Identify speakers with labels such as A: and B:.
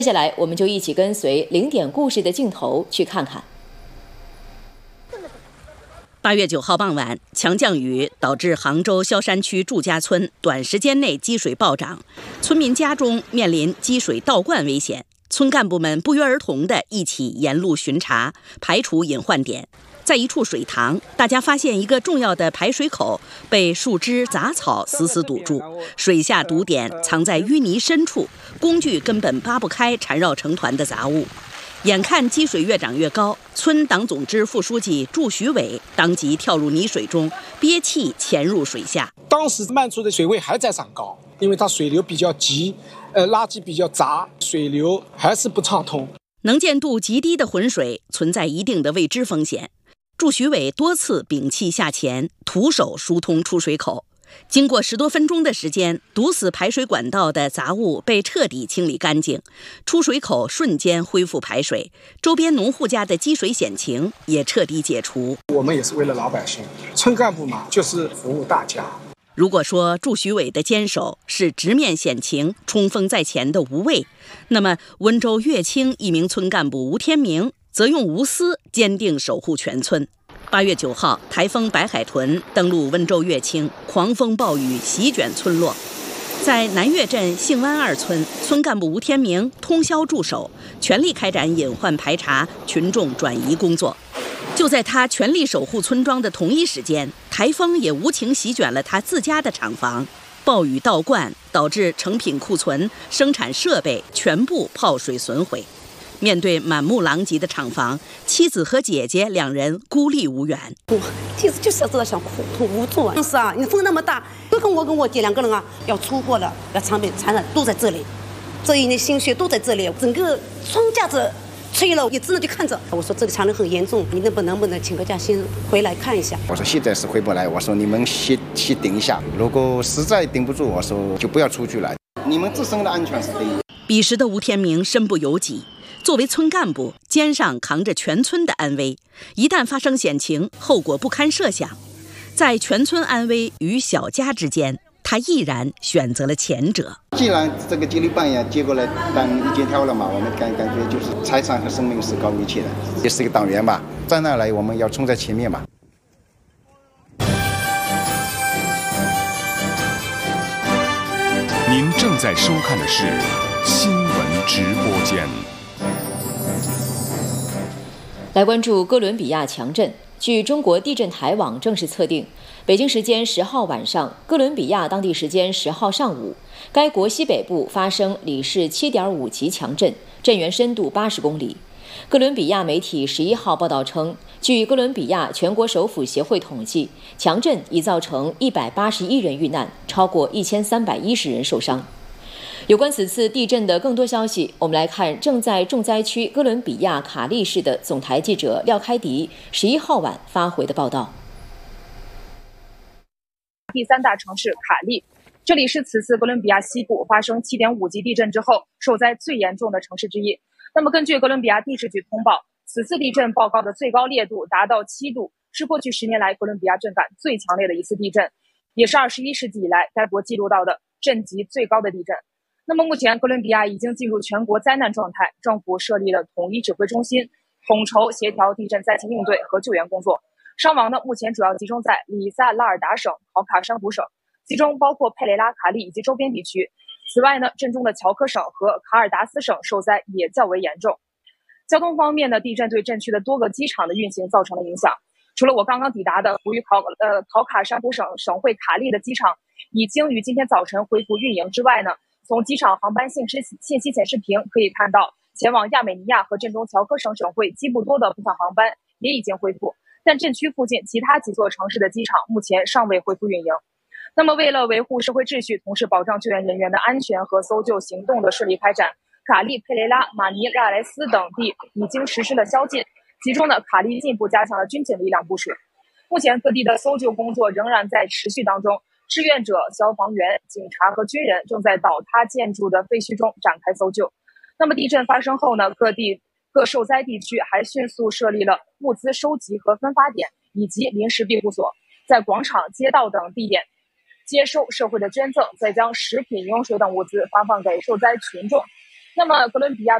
A: 接下来，我们就一起跟随零点故事的镜头去看看。
B: 8月9号傍晚，强降雨导致杭州萧山区祝家村短时间内积水暴涨，村民家中面临积水倒灌危险。村干部们不约而同地一起沿路巡查，排除隐患点。在一处水塘，大家发现一个重要的排水口被树枝杂草死死堵住，水下堵点藏在淤泥深处，工具根本扒不开缠绕成团的杂物。眼看积水越涨越高，村党总支副书记祝徐伟当即跳入泥水中，憋气潜入水下。
C: 当时漫出的水位还在涨高，因为它水流比较急，垃圾比较杂，水流还是不畅通。
B: 能见度极低的浑水存在一定的未知风险。祝徐伟多次屏气下潜，徒手疏通出水口。经过10多分钟的时间，堵死排水管道的杂物被彻底清理干净，出水口瞬间恢复排水，周边农户家的积水险情也彻底解除。
C: 我们也是为了老百姓，村干部嘛，就是服务大家。
B: 如果说祝徐伟的坚守是直面险情、冲锋在前的无畏，那么温州乐清一名村干部吴天明则用无私坚定守护全村。8月9号，台风白海豚登陆温州乐清，狂风暴雨席卷村落。在南岳镇杏湾2村，村干部吴天明通宵驻守，全力开展隐患排查、群众转移工作。就在他全力守护村庄的同一时间，台风也无情席卷了他自家的厂房。暴雨倒灌导致成品库存、生产设备全部泡水损毁。面对满目狼藉的厂房，妻子和姐姐两人孤立无援。
D: 我其实就是知道想哭，很无助啊。当时啊，你风那么大，我跟我姐2个人啊，要出货了，要产品产的都在这里，这一年心血都在这里，整个双架子吹了，也只能去看着。我说这个产能很严重，你能不能请个假先回来看一下？
E: 我说现在是回不来，我说你们先顶一下，如果实在顶不住，我说就不要出去了，你们自身的安全是第一。
B: 彼时的吴天明身不由己。作为村干部，肩上扛着全村的安危，一旦发生险情，后果不堪设想。在全村安危与小家之间，他毅然选择了前者。
E: 既然这个接力棒也接过来当一肩挑了嘛，我们感觉就是财产和生命是高于一切的，也是一个党员吧，站上来我们要冲在前面嘛。
F: 您正在收看的是新闻直播间。
A: 来关注哥伦比亚强震。据中国地震台网正式测定，北京时间10号晚上，哥伦比亚当地时间10号上午，该国西北部发生里氏7.5级强震，震源深度80公里。哥伦比亚媒体11号报道称，据哥伦比亚全国首府协会统计，强震已造成181人遇难，超过1310人受伤。有关此次地震的更多消息，我们来看正在重灾区哥伦比亚卡利市的总台记者廖开迪11号晚发回的报道。
G: 第3大城市卡利，这里是此次哥伦比亚西部发生7.5级地震之后受灾最严重的城市之一。那么根据哥伦比亚地质局通报，此次地震报告的最高烈度达到7度，是过去10年来哥伦比亚震感最强烈的一次地震，也是21世纪以来该国记录到的震级最高的地震。那么目前哥伦比亚已经进入全国灾难状态，政府设立了统一指挥中心，统筹协调地震灾情应对和救援工作。伤亡呢，目前主要集中在里萨拉尔达省、考卡山湖省，其中包括佩雷拉卡利以及周边地区。此外呢，震中的乔科省和卡尔达斯省受灾也较为严重。交通方面呢，地震对震区的多个机场的运行造成了影响。除了我刚刚抵达的位于考卡山湖省省会卡利的机场已经于今天早晨恢复运营之外呢，从机场航班信息显示屏可以看到，前往亚美尼亚和震中乔科省省会基布多的部分航班也已经恢复，但震区附近其他几座城市的机场目前尚未恢复运营。那么为了维护社会秩序，同时保障救援人员的安全和搜救行动的顺利开展，卡利、佩雷拉、马尼拉莱斯等地已经实施了宵禁，其中呢，卡利进一步加强了军警力量部署。目前各地的搜救工作仍然在持续当中，志愿者、消防员、警察和军人正在倒塌建筑的废墟中展开搜救。那么地震发生后呢，各受灾地区还迅速设立了物资收集和分发点以及临时庇护所，在广场、街道等地点接收社会的捐赠，再将食品、饮用水等物资发放给受灾群众。 那么哥伦比亚